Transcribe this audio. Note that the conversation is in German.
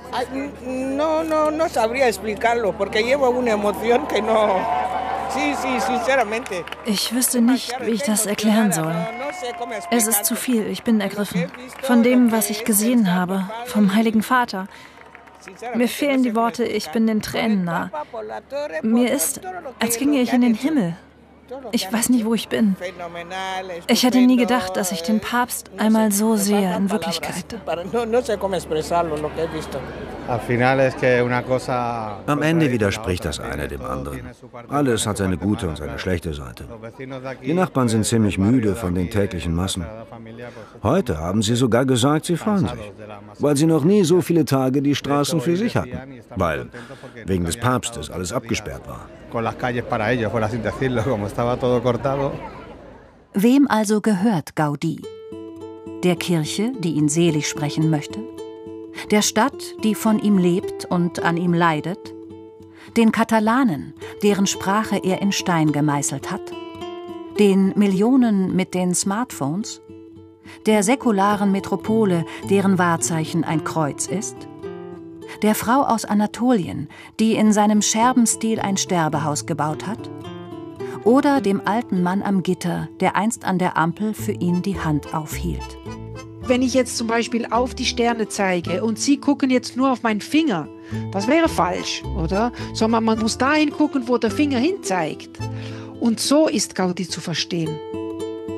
No sabría explicarlo, porque llevo una emoción que no. Sí, sinceramente. Ich wüsste nicht, wie ich das erklären soll. Es ist zu viel, ich bin ergriffen. Von dem, was ich gesehen habe, vom Heiligen Vater. Mir fehlen die Worte, ich bin den Tränen nah. Mir ist, als ginge ich in den Himmel. Ich weiß nicht, wo ich bin. Ich hätte nie gedacht, dass ich den Papst einmal so sehe in Wirklichkeit. Am Ende widerspricht das eine dem anderen. Alles hat seine gute und seine schlechte Seite. Die Nachbarn sind ziemlich müde von den täglichen Massen. Heute haben sie sogar gesagt, sie freuen sich, weil sie noch nie so viele Tage die Straßen für sich hatten, weil wegen des Papstes alles abgesperrt war. Wem also gehört Gaudí? Der Kirche, die ihn selig sprechen möchte? Der Stadt, die von ihm lebt und an ihm leidet? Den Katalanen, deren Sprache er in Stein gemeißelt hat? Den Millionen mit den Smartphones? Der säkularen Metropole, deren Wahrzeichen ein Kreuz ist? Der Frau aus Anatolien, die in seinem Scherbenstil ein Sterbehaus gebaut hat? Oder dem alten Mann am Gitter, der einst an der Ampel für ihn die Hand aufhielt? Wenn ich jetzt zum Beispiel auf die Sterne zeige und Sie gucken jetzt nur auf meinen Finger, das wäre falsch, oder? Sondern man muss dahin gucken, wo der Finger hin zeigt. Und so ist Gaudí zu verstehen.